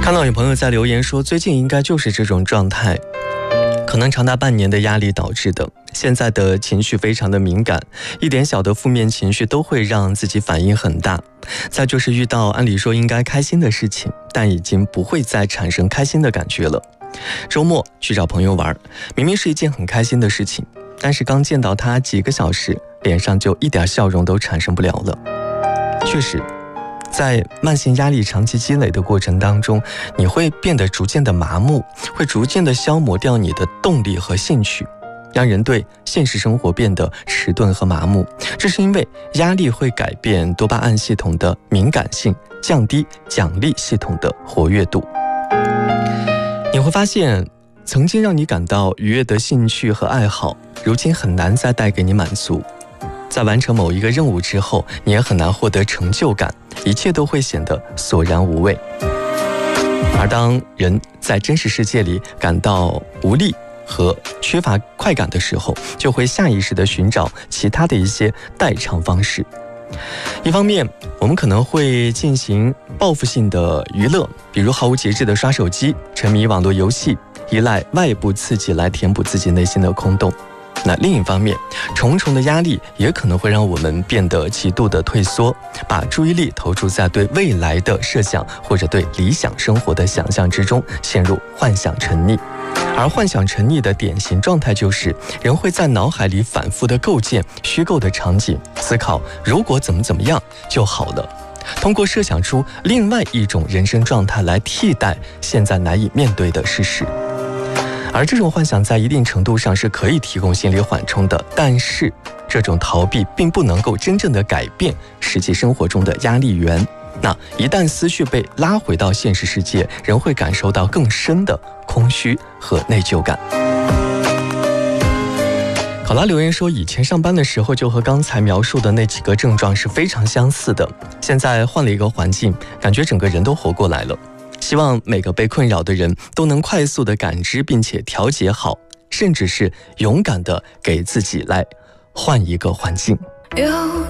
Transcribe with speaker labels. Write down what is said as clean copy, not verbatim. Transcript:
Speaker 1: 看到有朋友在留言说，最近应该就是这种状态，可能长达半年的压力导致的。现在的情绪非常的敏感，一点小的负面情绪都会让自己反应很大。再就是遇到按理说应该开心的事情，但已经不会再产生开心的感觉了。周末去找朋友玩，明明是一件很开心的事情，但是刚见到他几个小时，脸上就一点笑容都产生不了了。确实，在慢性压力长期积累的过程当中，你会变得逐渐的麻木，会逐渐的消磨掉你的动力和兴趣，让人对现实生活变得迟钝和麻木。这是因为压力会改变多巴胺系统的敏感性，降低奖励系统的活跃度。你会发现，曾经让你感到愉悦的兴趣和爱好，如今很难再带给你满足。在完成某一个任务之后，你也很难获得成就感，一切都会显得索然无味。而当人在真实世界里感到无力和缺乏快感的时候，就会下意识地寻找其他的一些代偿方式。一方面，我们可能会进行报复性的娱乐，比如毫无节制的刷手机，沉迷网络游戏，依赖外部刺激来填补自己内心的空洞。那另一方面，重重的压力也可能会让我们变得极度的退缩，把注意力投注在对未来的设想或者对理想生活的想象之中，陷入幻想沉溺。而幻想沉溺的典型状态就是人会在脑海里反复的构建虚构的场景，思考如果怎么样就好了，通过设想出另外一种人生状态来替代现在难以面对的事实。而这种幻想在一定程度上是可以提供心理缓冲的，但是这种逃避并不能够真正的改变实际生活中的压力源。那一旦思绪被拉回到现实世界，人会感受到更深的空虚和内疚感。考拉留言说，以前上班的时候就和刚才描述的那几个症状是非常相似的，现在换了一个环境，感觉整个人都活过来了。希望每个被困扰的人都能快速的感知并且调节好，甚至是勇敢的给自己来换一个环境。